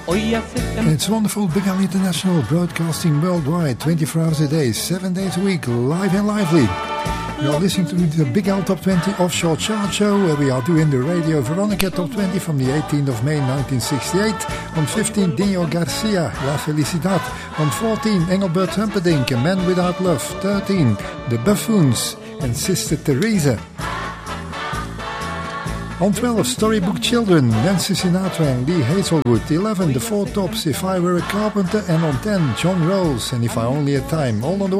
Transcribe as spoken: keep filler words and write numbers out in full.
It's wonderful, Big Al International, broadcasting worldwide, twenty-four hours a day, seven days a week, live and lively. You're listening to the Big Al Top twenty Offshore Chart Show, where we are doing the Radio Veronica Top twenty from the eighteenth of May nineteen sixty-eight. On fifteen, Dino Garcia, La Felicidad. On fourteen, Engelbert Humperdinck, A Man Without Love. thirteen, The Buffoons and Sister Teresa. On twelve, Storybook Children, Nancy Sinatra and Lee Hazelwood. eleven, The Four Tops, If I Were a Carpenter. And on ten, John Rawls and If I Only Had Time. All on the